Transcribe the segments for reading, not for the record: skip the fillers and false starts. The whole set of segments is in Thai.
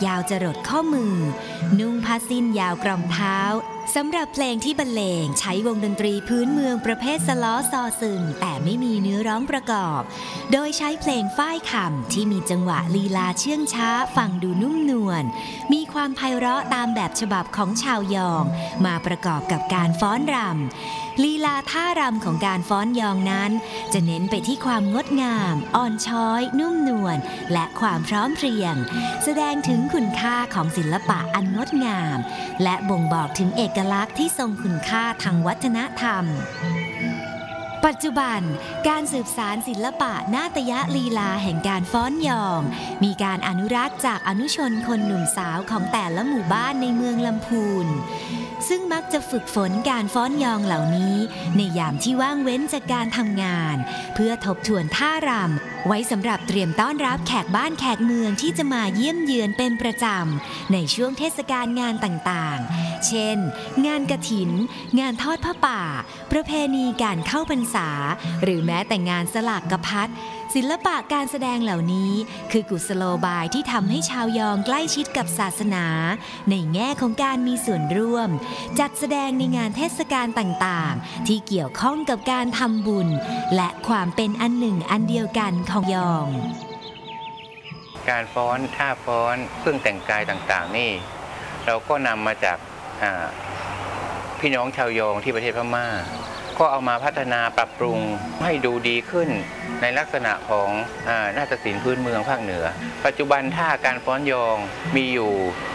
ยาวจรดข้อมือนุ่งผ้าสิ้นยาวกรอมเท้าสำหรับเพลงที่บรรเลงใช้วงดนตรีพื้นเมืองประเภทสล้อซอซึงแต่ไม่มีเนื้อร้องประกอบโดยใช้เพลงฝ้ายคำที่มีจังหวะลีลาเชื่องช้าฟังดูนุ่มนวลมีความไพเราะตามแบบฉบับของชาวยองมาประกอบกับการฟ้อนรำลีลาท่ารำของการฟ้อนยองนั้นจะเน้นไปที่ความงดงามอ่อนช้อยนุ่มนวลและความพร้อมเพรียงแสดงถึงคุณค่าของศิลปะอันงดงามและบ่งบอกถึงเอกลักษณ์ที่ทรงคุณค่าทางวัฒนธรรมปัจจุบันการสืบสานศิลปะนาฏยลีลาแห่งการฟ้อนยองมีการอนุรักษ์จากอนุชนคนหนุ่มสาวของแต่ละหมู่บ้านในเมืองลำพูนซึ่งมักจะฝึกฝนการฟ้อนยองเหล่านี้ในยามที่ว่างเว้นจากการทำงานเพื่อทบทวนท่ารำไว้สำหรับเตรียมต้อนรับแขกบ้านแขกเมืองที่จะมาเยี่ยมเยือนเป็นประจำในช่วงเทศกาลงานต่างๆเช่นงานกฐินงานทอดผ้าป่าประเพณีการเข้าพรรษาหรือแม้แต่งานสลากกพัดศิลปะการแสดงเหล่านี้คือกุศโลบายที่ทำให้ชาวยองใกล้ชิดกับศาสนาในแง่ของการมีส่วนร่วมจัดแสดงในงานเทศกาลต่างๆที่เกี่ยวข้องกับการทำบุญและความเป็นอันหนึ่งอันเดียวกันของยองการฟ้อนท่าฟ้อนเครื่องแต่งกายต่างๆนี่เราก็นำมาจากพี่น้องชาวยองที่ประเทศพม่าก็เอามาพัฒนาปรับปรุงให้ดูดีขึ้นในลักษณะของนาฏศิลป์พื้นเมืองภาคเหนือปัจจุบันท่าการฟ้อนยองมีอยู่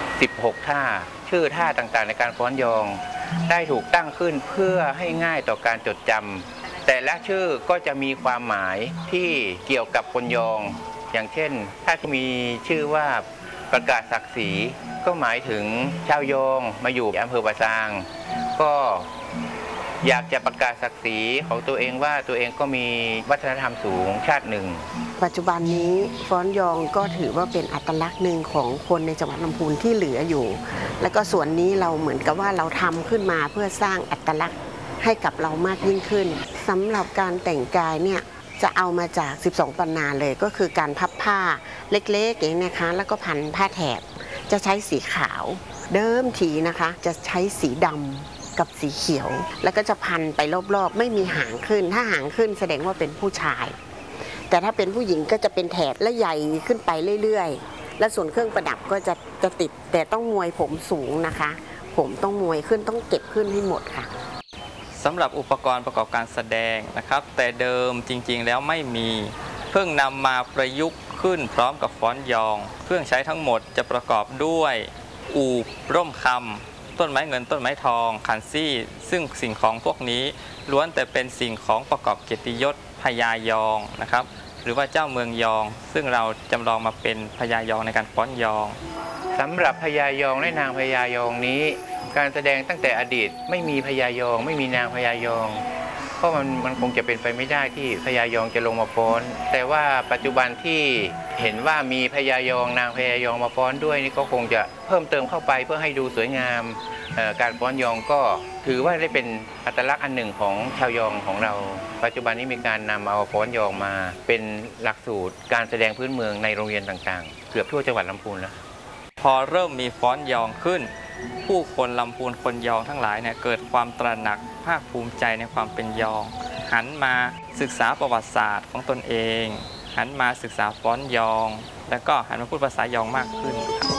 16ท่าชื่อท่าต่างๆในการฟ้อนยองได้ถูกตั้งขึ้นเพื่อให้ง่ายต่อการจดจำแต่ละชื่อก็จะมีความหมายที่เกี่ยวกับคนยองอย่างเช่นถ้ามีชื่อว่าประกาศศักดิ์ศรีก็หมายถึงชาวยองมาอยู่อำเภอปะซางก็อยากจะประกาศศักดิ์ศรีของตัวเองว่าตัวเองก็มีวัฒนธรรมสูงชาติหนึ่งปัจจุบันนี้ฟ้อนยองก็ถือว่าเป็นอัตลักษณ์หนึ่งของคนในจังหวัดลำพูนที่เหลืออยู่แล้วก็ส่วนนี้เราเหมือนกับว่าเราทำขึ้นมาเพื่อสร้างอัตลักษณ์ให้กับเรามากยิ่งขึ้นสำหรับการแต่งกายเนี่ยจะเอามาจาก12ปันนาเลยก็คือการพับผ้าเล็กๆอย่างนี้นะคะแล้วก็พันผ้าแถบจะใช้สีขาวเดิมทีนะคะจะใช้สีดำกับสีเขียวแล้วก็จะพันไปรอบๆไม่มีหางขึ้นถ้าหางขึ้นแสดงว่าเป็นผู้ชายแต่ถ้าเป็นผู้หญิงก็จะเป็นแถบและใหญ่ขึ้นไปเรื่อยๆและส่วนเครื่องประดับก็จะติดแต่ต้องมวยผมสูงนะคะผมต้องมวยขึ้นต้องเก็บขึ้นให้หมดค่ะสำหรับอุปกรณ์ประกอบการแสดงนะครับแต่เดิมจริงๆแล้วไม่มีเพิ่งนำมาประยุกต์ขึ้นพร้อมกับฟ้อนยองเครื่องใช้ทั้งหมดจะประกอบด้วยอูบร่มคำต้นไม้เงินต้นไม้ทองขันซี่ซึ่งสิ่งของพวกนี้ล้วนแต่เป็นสิ่งของประกอบเกียรติยศพญายองนะครับหรือว่าเจ้าเมืองยองซึ่งเราจำลองมาเป็นพญายองในการฟ้อนยองสำหรับพญายองและนางพญายองนี้การแสดงตั้งแต่อดีตไม่มีพญายองไม่มีนางพญายองเพราะมันคงจะเป็นไปไม่ได้ที่พญายองจะลงมาฟ้อนแต่ว่าปัจจุบันที่เห็นว่ามีพญายองนางพญายองมาฟ้อนด้วยนี่ก็คงจะเพิ่มเติมเข้าไปเพื่อให้ดูสวยงามการฟ้อนยองก็ถือว่าได้เป็นอัตลักษณ์อันหนึ่งของชาวยองของเราปัจจุบันนี้มีการนำเอาฟ้อนยองมาเป็นหลักสูตรการแสดงพื้นเมืองในโรงเรียนต่างๆเกือบทั่วจังหวัดลำพูนแล้วพอเริ่มมีฟ้อนยองขึ้นผู้คนลำพูนคนยองทั้งหลายเนี่ยเกิดความตระหนักภาคภูมิใจในความเป็นยองหันมาศึกษาประวัติศาสตร์ของตนเองหันมาศึกษาฟ้อนยองแล้วก็หันมาพูดภาษายองมากขึ้น